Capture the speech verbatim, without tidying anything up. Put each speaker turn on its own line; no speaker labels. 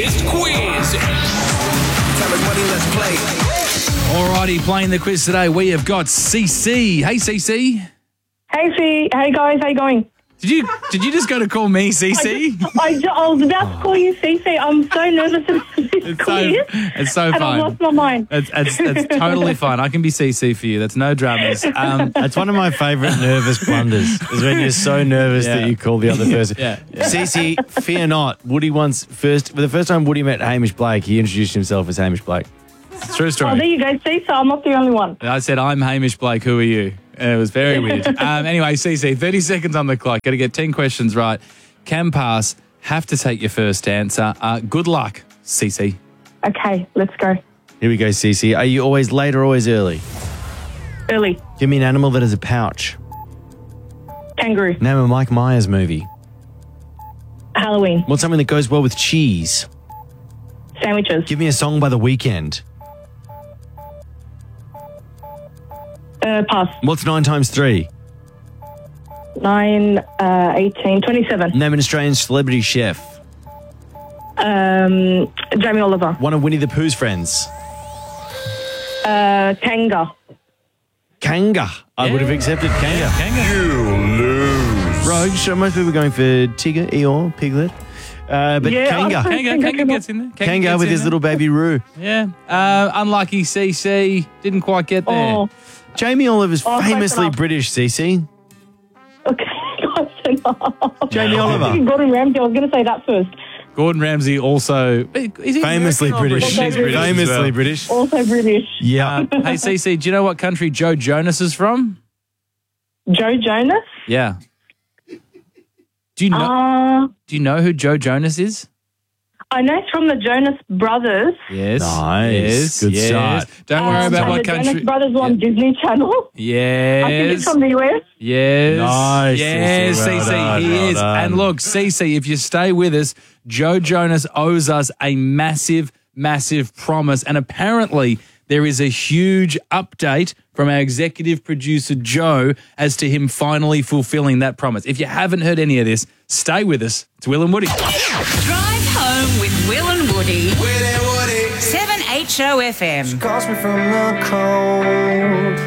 biggest quiz.
Money, let's play.
Alrighty, playing the quiz today, we have got C C. Hey, C C.
Hey, C. Hey, guys. How you going?
Did you did you just go to call me C C?
I, ju- I was about to call you C C. I'm so nervous about this
It's so,
quiz.
it's so
and I
fun.
lost my mind.
It's, it's, it's totally fine. I can be C C for you. That's no dramas. Um,
That's one of my favourite nervous blunders, is when you're so nervous
Yeah.
that you call the other person.
Yeah, yeah.
Cece, fear not. Woody once first, for the first time Woody met Hamish Blake, he introduced himself as Hamish Blake.
true
Oh, there
story.
you go, C. So I'm not the only one.
I said, I'm Hamish Blake. Who are you? And it was very weird. Um, anyway, C C, thirty seconds on the clock. Got to get ten questions right. Can pass. Have to take your first answer. Uh, good luck, C C.
Okay, let's go.
Here we go, Cece. Are you always late or always early?
Early.
Give me an animal that has a pouch.
Kangaroo.
Name a Mike Myers movie.
Halloween.
What's something that goes well with cheese?
Sandwiches.
Give me a song by The Weeknd.
Uh, pass.
What's nine times three?
Nine, uh, eighteen, twenty-seven.
Name an Australian celebrity chef.
Um, Jamie Oliver.
One of Winnie the Pooh's friends.
Uh, Kanga.
Kanga. I would have accepted Kanga.
Kanga.
Rogue, so most people are going for Tigger, Eeyore, Piglet. Uh, but
Yeah,
Kanga.
I was
Kanga, Kanga gets in there.
Kanga
gets
with
in
his
there.
little baby Roo.
Yeah. Uh, unlucky C C. Didn't quite get there.
Oh,
Jamie Oliver's
Oh, close
famously
enough.
British, Cece.
okay. Close enough.
Jamie Oliver.
Gordon Ramsay. I was going to say that first.
Gordon Ramsay also. Is he
Famously
American or
British.
He's British as
Famously
well.
British.
Also British.
Yeah.
Uh, hey, C C, do you know what country Joe Jonas is from?
Joe Jonas.
Yeah. Do you know?
Uh,
do you know who Joe Jonas is?
I know it's from the Jonas Brothers.
Yes.
Nice.
Yes.
Good
yes.
start.
Don't worry
Um,
about
and
what
the
country.
Jonas Brothers were on Disney Channel.
Yes.
I think it's from the U S.
Yes.
Nice,
Yes,
Cece. Well
C C,
done,
he
well
is.
done.
And look, C C, if you stay with us, Joe Jonas owes us a massive, massive promise. And apparently there is a huge update from our executive producer, Joe, as to him finally fulfilling that promise. If you haven't heard any of this, stay with us. It's Will and Woody.
Drive home with Will and Woody.
Will and Woody.
seven H O F M.
Calls me from the cold.